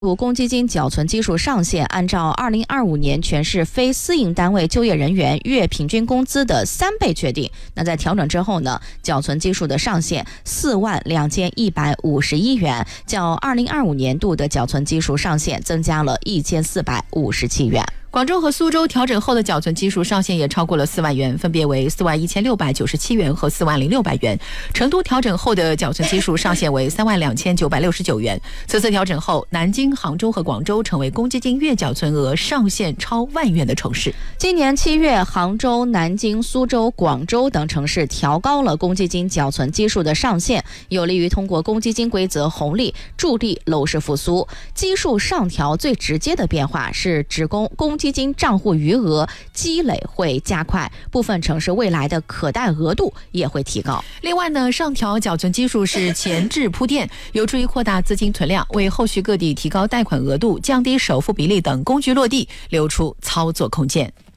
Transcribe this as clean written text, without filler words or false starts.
公积金缴存基数上限按照2025年全市非私营单位就业人员月平均工资的3倍确定。那在调整之后呢，缴存基数的上限42151元，较2025年度的缴存基数上限增加了1457元。 广州和苏州调整后的缴存基数上限也超过了4万元，分别为41697元和40600元。成都调整后的缴存基数上限为32969元。此次调整后，南京、杭州和广州成为公积金月缴存额上限超万元的城市。 今年7月，杭州、南京、苏州、广州等城市调高了公积金缴存基数的上限，有利于通过公积金规则红利助力楼市复苏。基数上调最直接的变化是职工公积金账户余额积累会加快，部分城市未来的可贷额度也会提高。 另外呢，上调缴存基数是前置铺垫，有助于扩大资金存量，为后续各地提高贷款额度、降低首付比例等工具落地留出操作空间。